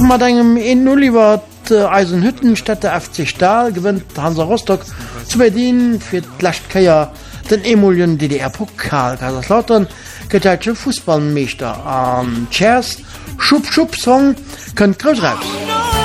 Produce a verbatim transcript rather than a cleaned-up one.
mat engem en nullliwer Eisenhüttenstätte F C Stahl gewinnt Hansa Rostock zu Berlin fir d'Lächtkeier den Emulien D D R-Pokal Kaiserslautern geteilte Fußballmeester an Chairs Schub Schub Song könnt grös raus.